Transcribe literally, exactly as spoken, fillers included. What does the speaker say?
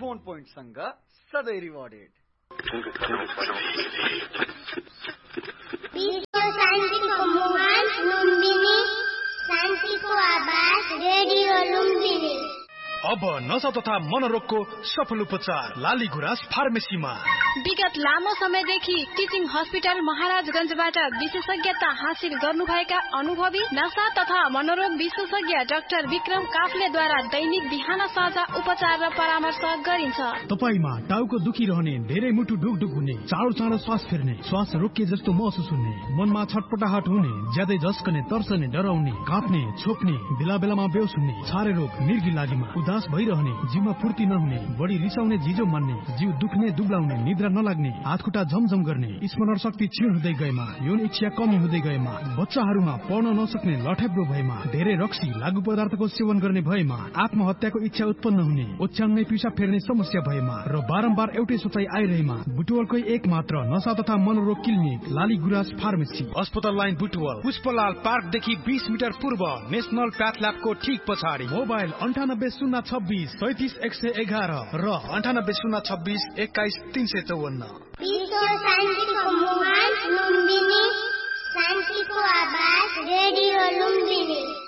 Phone पोइन्टसँग सधैँ rewarded. विश्व शान्तिको मुहान लुम्बिनी, शान्तिको आवाज रेडियो लुम्बिनी। अब नशा तथा मनोरोगको सफल उपचार लाली गुराँस फार्मेसीमा। विगत लामो समयदेखि टिचिङ हस्पिटल महाराजगञ्जबाट विशेषज्ञता हासिल गर्नुभएका अनुभवी नशा तथा मनोरोग विशेषज्ञ डाक्टर विक्रम काफ्लेद्वारा दैनिक बिहान साझा उपचार र परामर्श गरिन्छ। तपाईमा टाउको दुखिरहने, धेरै मुटु ढुकढुक हुने, चाँडो चाँडो श्वास फेर्ने, श्वास रोकिए जस्तो महसुस हुने, मनमा छटपटाहट हुने, ज्यादै झस्कने, तर्सने, डराउने, काँप्ने, छोप्ने, बेला बेलामा बेहोस हुने, छारे रोग, मिर्गी लागेमा, उदास भइरहने, जिउमा फुर्ती नहुने, बढी रिसाउने, झिजो मान्ने, जिउ दुख्ने, दुब्लाउने, निद्रा नलाग्ने, हातखुट्टा झमझम गर्ने, स्मरण शक्ति क्षीण हुँदै गएमा, यौन इच्छा कमी हुँदै गएमा, बच्चाहरूमा पढ्न नसक्ने, लठेब्रो भएमा, धेरै रक्सी लागु पदार्थको सेवन गर्ने भएमा, आत्महत्याको इच्छा उत्पन्न हुने, ओछ्यानमै पिसाब फेर्ने समस्या भएमा र बारम्बार एउटै सोचाइ आइरहेमा बुटवलकै एक मात्र नशा तथा मनोरोग क्लिनिक लाली गुराँस फार्मेसी, अस्पताल लाइन बुटवल, पुष्पलाल पार्कदेखि बीस मिटर पूर्व, नेशनल प्याथल्याबको ठीक पछाडि। मोबाइल अन्ठानब्बे शून्य छब्बिस सैतिस एक सय एघार र अन्ठानब्बे शून्य छब्बिस एक्काइस तीन सय चौवन्न। विश्व शान्तिको मुहान लुम्बिनी, शान्तिको आवाज रेडियो लुम्बिनी।